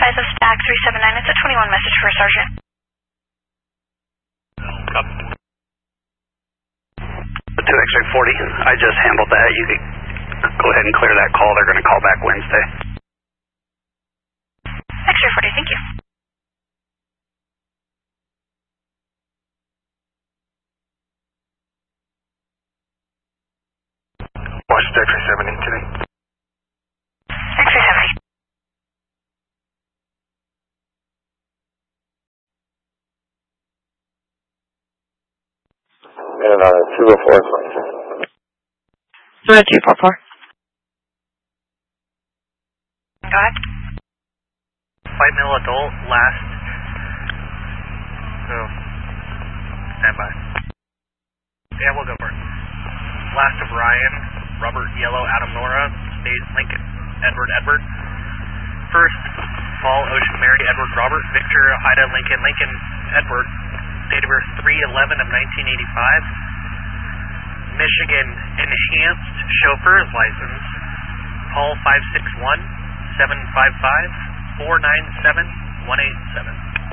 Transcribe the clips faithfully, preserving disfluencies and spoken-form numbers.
Advise of stack three seven nine, it's a twenty-one message for a sergeant. Up. two X-ray forty, I just handled that. You could go ahead and clear that call. They're going to call back Wednesday. X-ray forty, thank you. What's X-ray seventy today? X-ray seventy. And uh, two oh four. Uh, two four four. Go ahead. Five mil adult, last. So, stand by. Yeah, we'll go for it. Last of Ryan, Robert Yellow, Adam Nora, Spade Lincoln, Edward Edward. First, Paul Ocean Mary, Edward Robert, Victor Ida Lincoln, Lincoln Edward. Date of birth three eleven of nineteen eighty-five. Michigan Enhanced Chauffeur's License. Call five six one, seven five five, four nine seven, one eight seven.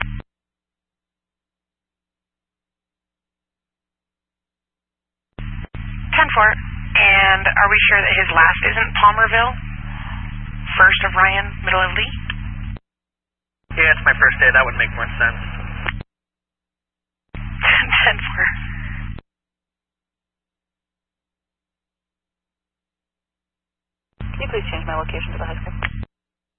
ten four. And are we sure that his last isn't Palmerville? First of Ryan, middle of Lee? Yeah, it's my first day. That would make more sense. ten four. Can you please change my location to the high school?